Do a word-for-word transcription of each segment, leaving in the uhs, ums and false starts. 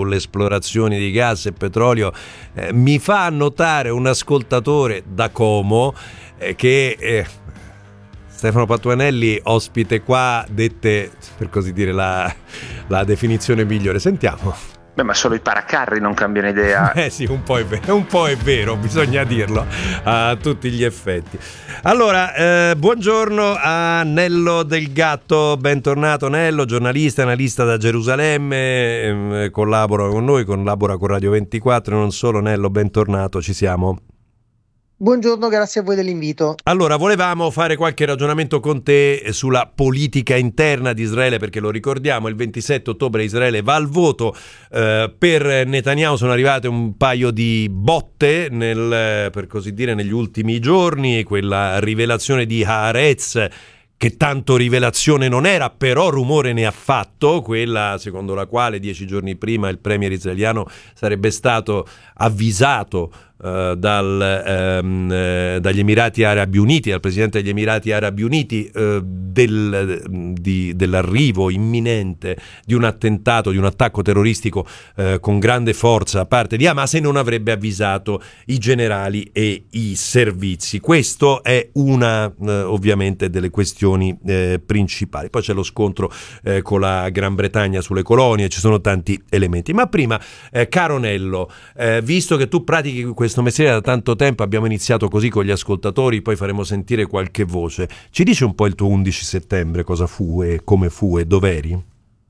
sulle esplorazioni di gas e petrolio, eh, mi fa notare un ascoltatore da Como eh, che eh, Stefano Patuanelli, ospite qua, dette per così dire la, la definizione migliore. Sentiamo. Beh, ma solo i paracarri non cambiano idea. Eh sì, un po' è vero, un po' è vero, bisogna dirlo a tutti gli effetti. Allora, eh, buongiorno a Nello Del Gatto, bentornato Nello, giornalista, analista da Gerusalemme, eh, collabora con noi, collabora con Radio ventiquattro, non solo. Nello, bentornato, ci siamo. Buongiorno, grazie a voi dell'invito. Allora, volevamo fare qualche ragionamento con te sulla politica interna di Israele, perché lo ricordiamo, il ventisette ottobre Israele va al voto, eh, per Netanyahu sono arrivate un paio di botte nel, per così dire, negli ultimi giorni, quella rivelazione di Haaretz, che tanto rivelazione non era, però rumore ne ha fatto, quella secondo la quale dieci giorni prima il premier israeliano sarebbe stato avvisato Uh, dal, um, uh, dagli Emirati Arabi Uniti, dal presidente degli Emirati Arabi Uniti, uh, del, di, dell'arrivo imminente di un attentato, di un attacco terroristico uh, con grande forza da parte di Hamas, e non avrebbe avvisato i generali e i servizi. Questo è una uh, ovviamente delle questioni uh, principali. Poi c'è lo scontro uh, con la Gran Bretagna sulle colonie, ci sono tanti elementi. Ma prima, uh, caro Nello, uh, visto che tu pratichi questo questo mestiere da tanto tempo, abbiamo iniziato così con gli ascoltatori, poi faremo sentire qualche voce. Ci dici un po' il tuo undici settembre, cosa fu e come fu e dov'eri?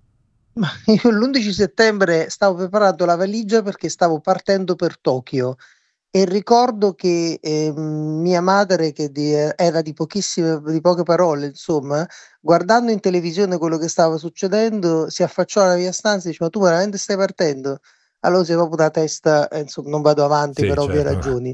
Ma io l'undici settembre stavo preparando la valigia perché stavo partendo per Tokyo e ricordo che eh, mia madre, che di, era di pochissime, di poche parole, insomma, guardando in televisione quello che stava succedendo, si affacciò alla mia stanza e dice: ma tu veramente stai partendo? Allora sei proprio da testa, eh, insomma, non vado avanti, sì, per ovvie certo. ragioni.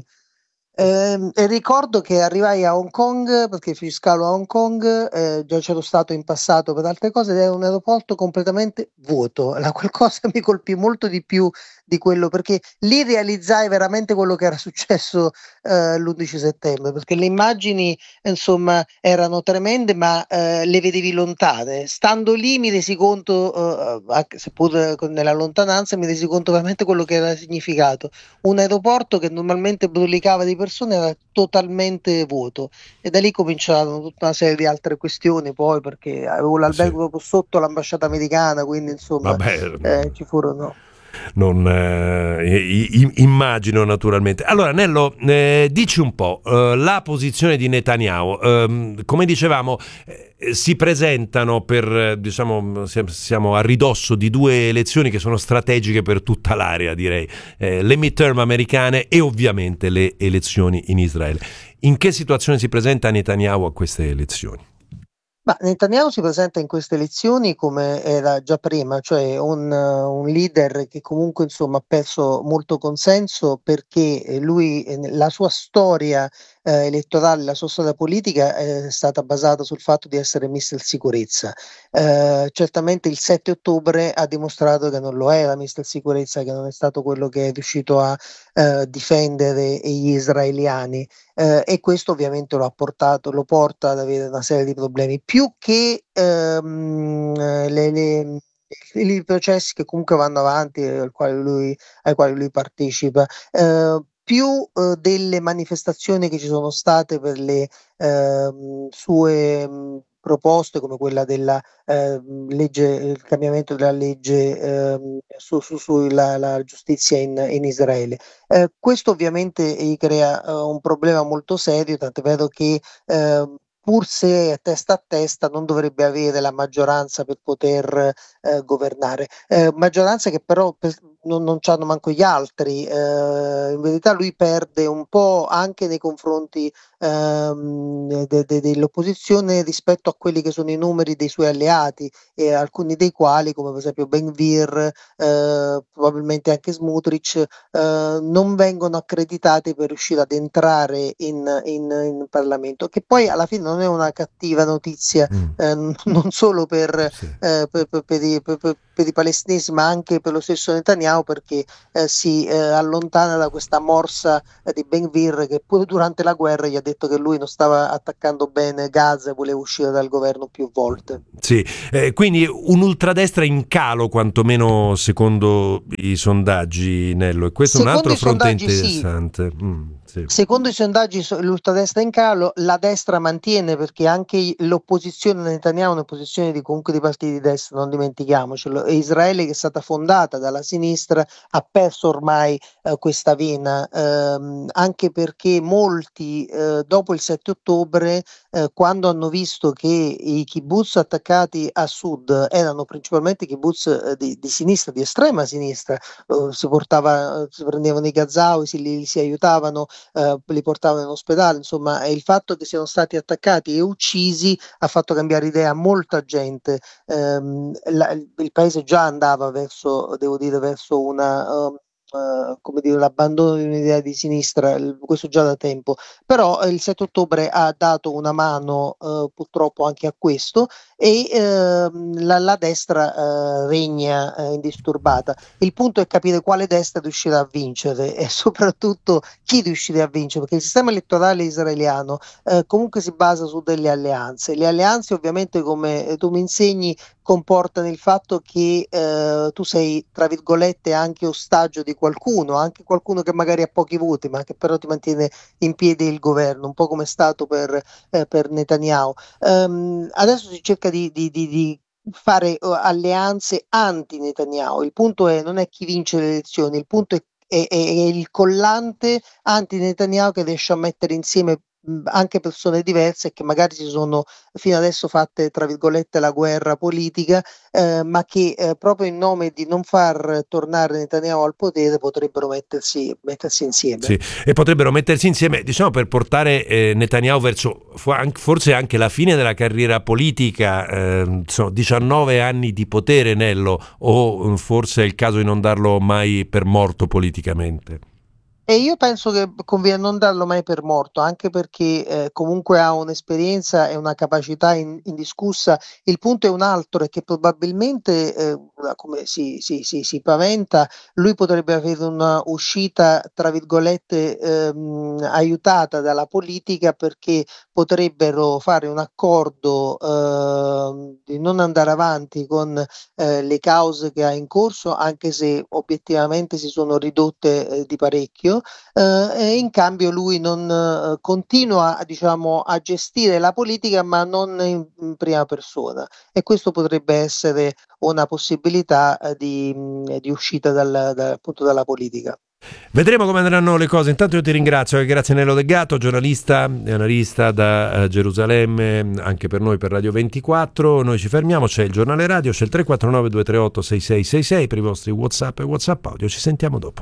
Eh, e ricordo che arrivai a Hong Kong, perché feci scalo a Hong Kong, eh, già c'ero stato in passato per altre cose, ed era un aeroporto completamente vuoto. La qualcosa mi colpì molto di più di quello, perché lì realizzai veramente quello che era successo eh, l'undici settembre, perché le immagini insomma erano tremende, ma eh, le vedevi lontane. Stando lì mi resi conto, eh, seppur nella lontananza, mi resi conto veramente quello che era significato. Un aeroporto che normalmente brulicava di persone era totalmente vuoto, e da lì cominciarono tutta una serie di altre questioni, poi perché avevo l'albergo sì. proprio sotto l'ambasciata americana, quindi insomma eh, ci furono... Non eh, immagino naturalmente. Allora Nello, eh, dici un po' eh, la posizione di Netanyahu. Eh, come dicevamo, eh, si presentano per, diciamo, siamo a ridosso di due elezioni che sono strategiche per tutta l'area, direi, eh, le midterm americane e ovviamente le elezioni in Israele. In che situazione si presenta Netanyahu a queste elezioni? Ma Netanyahu si presenta in queste elezioni come era già prima, cioè un, un leader che comunque insomma ha perso molto consenso, perché lui, la sua storia eh, elettorale, la sua storia politica è stata basata sul fatto di essere mister Sicurezza. Eh, certamente il sette ottobre ha dimostrato che non lo era mister Sicurezza, che non è stato quello che è riuscito a eh, difendere gli israeliani. Eh, e questo ovviamente lo ha portato, lo porta ad avere una serie di problemi, più che ehm, le, le, i processi che comunque vanno avanti, ai quali lui, ai quali lui partecipa, eh, più eh, delle manifestazioni che ci sono state per le eh, sue mh, proposte, come quella della eh, legge, il cambiamento della legge eh, su, su, sulla la giustizia in, in Israele. Eh, questo ovviamente gli crea uh, un problema molto serio, tant'è vero che eh, pur se a testa a testa non dovrebbe avere la maggioranza per poter eh, governare, eh, maggioranza che però per, non, non c'hanno manco gli altri. Eh, in verità lui perde un po' anche nei confronti ehm, de, de, dell'opposizione rispetto a quelli che sono i numeri dei suoi alleati, e alcuni dei quali, come per esempio Ben Gvir, eh, probabilmente anche Smotrich, eh, non vengono accreditati per riuscire ad entrare in, in, in Parlamento, che poi alla fine non è una cattiva notizia, mm. eh, non solo per, sì. eh, per, per, per, per, per i palestinesi ma anche per lo stesso Netanyahu, perché eh, si eh, allontana da questa morsa eh, di Ben Gvir, che pure durante la guerra gli ha detto che lui non stava attaccando bene Gaza e voleva uscire dal governo più volte. Sì, eh, quindi un'ultradestra in calo quantomeno secondo i sondaggi, Nello, e questo Secondo è un altro fronte interessante. Sì. Mm, sì. Secondo i sondaggi l'ultradestra è in calo, la destra mantiene, perché anche l'opposizione a Netanyahu è un'opposizione di comunque di partiti di destra, non dimentichiamocelo. Israele, che è stata fondata dalla sinistra, ha perso ormai eh, questa vena, ehm, anche perché molti eh, dopo il sette ottobre, eh, quando hanno visto che i kibbutz attaccati a sud erano principalmente kibbutz eh, di, di sinistra, di estrema sinistra, eh, si portava, si prendevano i gazawi, si, li, li si aiutavano, Uh, li portavano in ospedale, insomma, il fatto che siano stati attaccati e uccisi ha fatto cambiare idea a molta gente. Um, la, il paese già andava verso, devo dire, verso una um, Uh, come dire, l'abbandono di un'idea di sinistra, il, questo già da tempo, però eh, il sette ottobre ha dato una mano uh, purtroppo anche a questo, e uh, la, la destra uh, regna uh, indisturbata. Il punto è capire quale destra riuscirà a vincere e soprattutto chi riuscirà a vincere, perché il sistema elettorale israeliano uh, comunque si basa su delle alleanze. Le alleanze, ovviamente, come tu mi insegni, comportano il fatto che uh, tu sei, tra virgolette, anche ostaggio di qualcuno, anche qualcuno che magari ha pochi voti, ma che però ti mantiene in piedi il governo, un po' come è stato per, eh, per Netanyahu. Um, adesso si cerca di, di, di, di fare uh, alleanze anti-Netanyahu. Il punto è non è chi vince le elezioni, il punto è, è, è il collante anti-Netanyahu che riesce a mettere insieme anche persone diverse che magari si sono fino adesso fatte, tra virgolette, la guerra politica, eh, ma che eh, proprio in nome di non far tornare Netanyahu al potere potrebbero mettersi, mettersi insieme. Sì, e potrebbero mettersi insieme, diciamo, per portare eh, Netanyahu verso forse anche la fine della carriera politica. Eh, sono diciannove anni di potere, Nello, o forse è il caso di non darlo mai per morto politicamente? E io penso che conviene non darlo mai per morto, anche perché eh, comunque ha un'esperienza e una capacità in, indiscussa. Il punto è un altro, è che probabilmente, eh, come si, si, si, si paventa, lui potrebbe avere una uscita, tra virgolette, ehm, aiutata dalla politica, perché potrebbero fare un accordo eh, di non andare avanti con eh, le cause che ha in corso, anche se obiettivamente si sono ridotte eh, di parecchio. Uh, e in cambio lui non uh, continua, diciamo, a gestire la politica, ma non in, in prima persona, e questo potrebbe essere una possibilità uh, di, mh, di uscita dal, da, appunto dalla politica. Vedremo come andranno le cose. Intanto io ti ringrazio, grazie Nello Del Gatto, giornalista e analista da uh, Gerusalemme, anche per noi per Radio ventiquattro. Noi ci fermiamo, c'è il giornale radio, c'è il tre quattro nove due tre otto sei sei sei sei per i vostri WhatsApp e WhatsApp audio. Ci sentiamo dopo.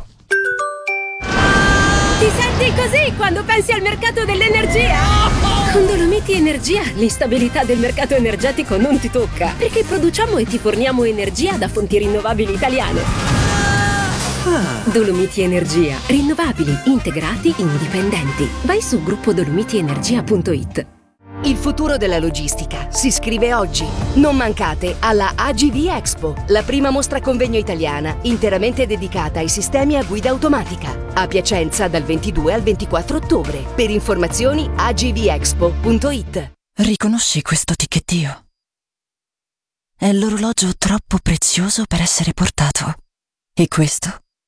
Ti senti così quando pensi al mercato dell'energia? Con Dolomiti Energia l'instabilità del mercato energetico non ti tocca, perché produciamo e ti forniamo energia da fonti rinnovabili italiane. Dolomiti Energia, rinnovabili, integrati, indipendenti. Vai su gruppo dolomiti energia punto it. Il futuro della logistica si scrive oggi. Non mancate alla A G V Expo, la prima mostra convegno italiana interamente dedicata ai sistemi a guida automatica. A Piacenza dal ventidue al ventiquattro ottobre. Per informazioni a g v expo punto it. Riconosci questo ticchettio? È l'orologio troppo prezioso per essere portato. E questo?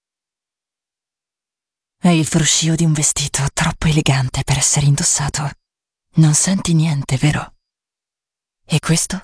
È il fruscio di un vestito troppo elegante per essere indossato. Non senti niente, vero? E questo?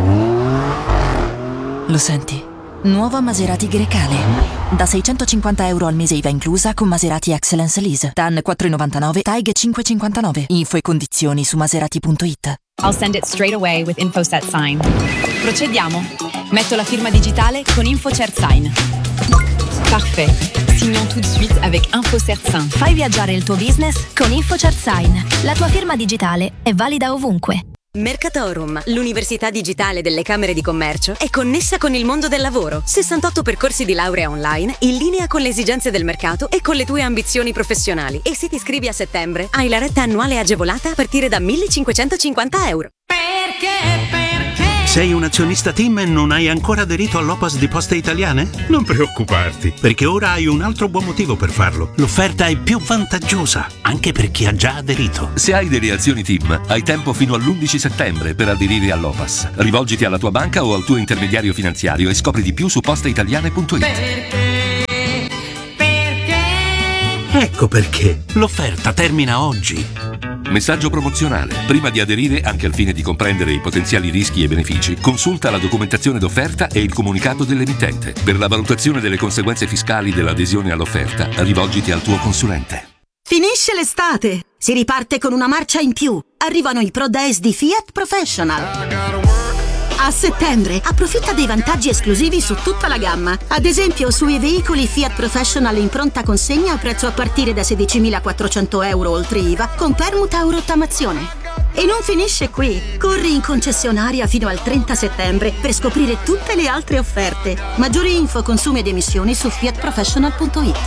Lo senti? Nuova Maserati Grecale. Da seicentocinquanta euro al mese I V A inclusa con Maserati Excellence Lease. T A N quattro virgola novantanove, T A I G cinque virgola cinquantanove. Info e condizioni su maserati punto it. I'll send it straight away with InfoSet Sign. Procediamo. Metto la firma digitale con InfoCert Sign. Parfait. Signons tout de suite avec InfoCert Sign. Fai viaggiare il tuo business con InfoCert Sign. La tua firma digitale è valida ovunque. Mercatorum, l'università digitale delle Camere di Commercio, è connessa con il mondo del lavoro. sessantotto percorsi di laurea online in linea con le esigenze del mercato e con le tue ambizioni professionali. E se ti iscrivi a settembre, hai la retta annuale agevolata a partire da millecinquecentocinquanta euro. Perché? Perché? Sei un azionista TIM e non hai ancora aderito all'O P A S di Poste Italiane? Non preoccuparti, perché ora hai un altro buon motivo per farlo. L'offerta è più vantaggiosa, anche per chi ha già aderito. Se hai delle azioni TIM, hai tempo fino all'undici settembre per aderire all'O P A S. Rivolgiti alla tua banca o al tuo intermediario finanziario e scopri di più su posteitaliane punto it. Perché? Perché? Ecco perché. L'offerta termina oggi. Messaggio promozionale. Prima di aderire, anche al fine di comprendere i potenziali rischi e benefici, consulta la documentazione d'offerta e il comunicato dell'emittente. Per la valutazione delle conseguenze fiscali dell'adesione all'offerta, rivolgiti al tuo consulente. Finisce l'estate! Si riparte con una marcia in più. Arrivano i Pro Days di Fiat Professional. A settembre approfitta dei vantaggi esclusivi su tutta la gamma. Ad esempio sui veicoli Fiat Professional in pronta consegna a prezzo a partire da sedicimilaquattrocento euro oltre I V A con permuta o rottamazione. E non finisce qui. Corri in concessionaria fino al trenta settembre per scoprire tutte le altre offerte. Maggiori info, consumi ed emissioni su fiat professional punto it.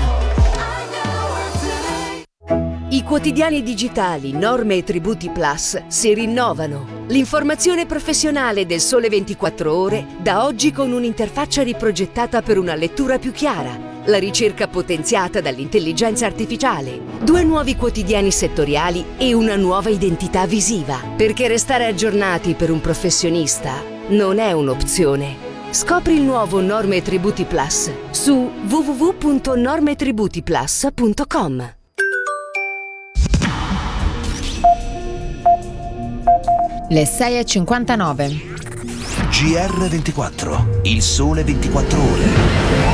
I quotidiani digitali Norme e Tributi Plus si rinnovano. L'informazione professionale del Sole ventiquattro Ore da oggi con un'interfaccia riprogettata per una lettura più chiara. La ricerca potenziata dall'intelligenza artificiale. Due nuovi quotidiani settoriali e una nuova identità visiva. Perché restare aggiornati per un professionista non è un'opzione. Scopri il nuovo Norme e Tributi Plus su w w w punto norme tributi plus punto com. Le sei e cinquantanove. G R ventiquattro, il sole ventiquattro ore.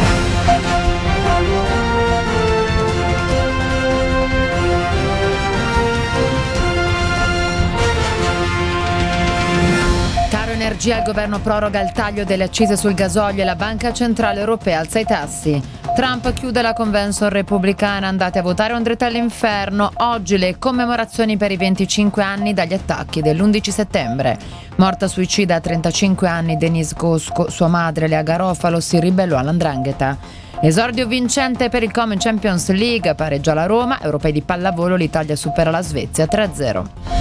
Caro energia, il governo proroga il taglio delle accise sul gasolio e la Banca Centrale Europea alza i tassi. Trump chiude la convention repubblicana, andate a votare o andrete all'inferno. Oggi le commemorazioni per i venticinque anni dagli attacchi dell'undici settembre. Morta suicida a trentacinque anni Denise Cosco, sua madre Lea Garofalo si ribellò all''ndrangheta. Esordio vincente per il Common Champions League, pareggia la Roma, europei di pallavolo, l'Italia supera la Svezia tre a zero.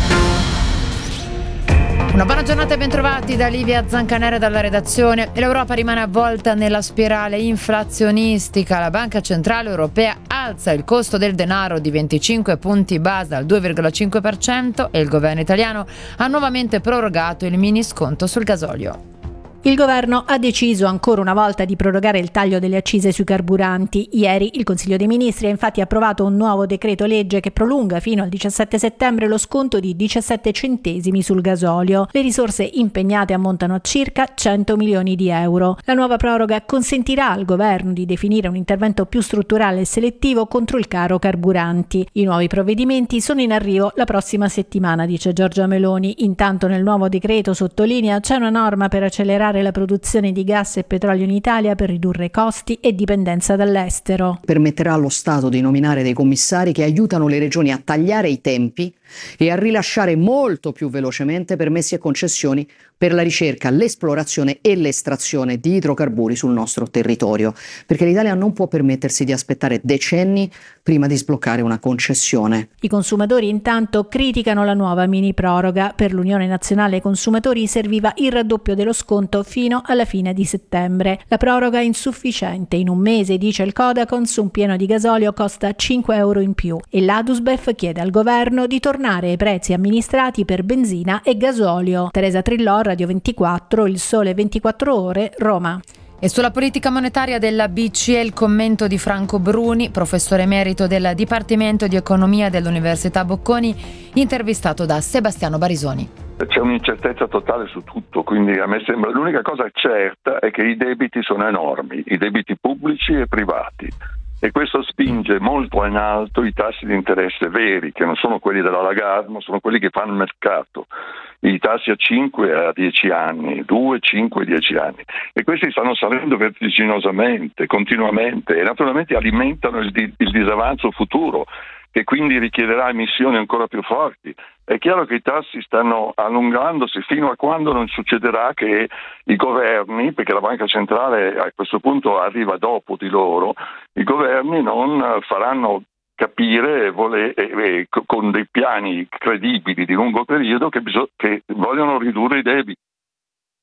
Una buona giornata e bentrovati da Livia Zancanera dalla redazione. L'Europa rimane avvolta nella spirale inflazionistica. La Banca Centrale Europea alza il costo del denaro di venticinque punti base al due virgola cinque per cento e il governo italiano ha nuovamente prorogato il mini sconto sul gasolio. Il governo ha deciso ancora una volta di prorogare il taglio delle accise sui carburanti. Ieri il Consiglio dei Ministri ha infatti approvato un nuovo decreto legge che prolunga fino al diciassette settembre lo sconto di diciassette centesimi sul gasolio. Le risorse impegnate ammontano a circa cento milioni di euro. La nuova proroga consentirà al governo di definire un intervento più strutturale e selettivo contro il caro carburanti. I nuovi provvedimenti sono in arrivo la prossima settimana, dice Giorgia Meloni. Intanto nel nuovo decreto, sottolinea, c'è una norma per accelerare la produzione di gas e petrolio in Italia per ridurre costi e dipendenza dall'estero. Permetterà allo Stato di nominare dei commissari che aiutano le regioni a tagliare i tempi e a rilasciare molto più velocemente permessi e concessioni per la ricerca, l'esplorazione e l'estrazione di idrocarburi sul nostro territorio, perché l'Italia non può permettersi di aspettare decenni prima di sbloccare una concessione. I consumatori intanto criticano la nuova mini proroga. Per l'Unione Nazionale Consumatori serviva il raddoppio dello sconto fino alla fine di settembre. La proroga è insufficiente. In un mese, dice il Codacons, un pieno di gasolio costa cinque euro in più e l'Adusbef chiede al governo di tornare ai prezzi amministrati per benzina e gasolio. Teresa Trillò, Radio ventiquattro, Il Sole ventiquattro Ore, Roma. E sulla politica monetaria della B C E il commento di Franco Bruni, professore emerito del Dipartimento di Economia dell'Università Bocconi, intervistato da Sebastiano Barisoni. C'è un'incertezza totale su tutto, quindi a me sembra l'unica cosa certa è che i debiti sono enormi, i debiti pubblici e privati. E questo spinge molto in alto i tassi di interesse veri, che non sono quelli della Lagarde, ma sono quelli che fanno il mercato. I tassi a cinque a dieci anni, due, cinque, dieci anni. E questi stanno salendo vertiginosamente, continuamente, e naturalmente alimentano il, di- il disavanzo futuro, che quindi richiederà emissioni ancora più forti. È chiaro che i tassi stanno allungandosi fino a quando non succederà che i governi, perché la Banca Centrale a questo punto arriva dopo di loro, i governi non faranno capire vole, eh, eh, con dei piani credibili di lungo periodo che, bisog- che vogliono ridurre i debiti.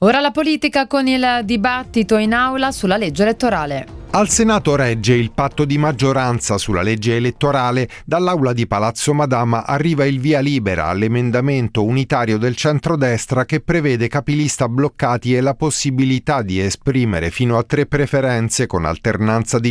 Ora la politica con il dibattito in aula sulla legge elettorale. Al Senato regge il patto di maggioranza sulla legge elettorale. Dall'aula di Palazzo Madama arriva il via libera all'emendamento unitario del centrodestra che prevede capilista bloccati e la possibilità di esprimere fino a tre preferenze con alternanza di